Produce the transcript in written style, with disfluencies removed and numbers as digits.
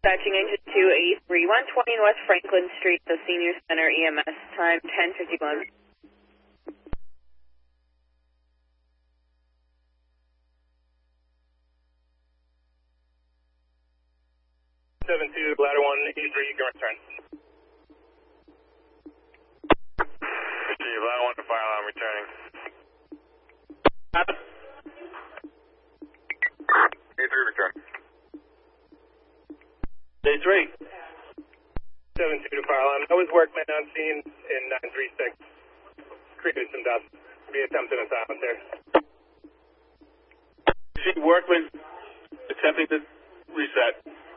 Dispatching engine 283 120 West Franklin Street, the Senior Center EMS, time 10:51. 72, ladder 183, you can return. Receive, ladder 1 to fire alarm returning. 83 return. Day 3. 72 to fire alarm. That was workman on scene in 936. Created some dust. Be attempted a silence there. See workman attempting to reset.